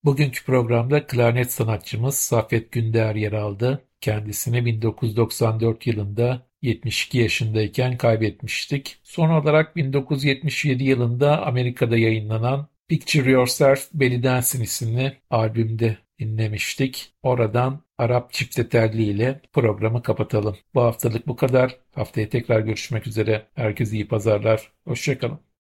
Bugünkü programda klarnet sanatçımız Saffet Günder yer aldı. Kendisini 1994 yılında 72 yaşındayken kaybetmiştik. Son olarak 1977 yılında Amerika'da yayınlanan Picture Yourself Belly Dancing isimli albümde dinlemiştik. Oradan Arap çifte telli ile programı kapatalım. Bu haftalık bu kadar. Haftaya tekrar görüşmek üzere. Herkese iyi pazarlar. Hoşça kalın.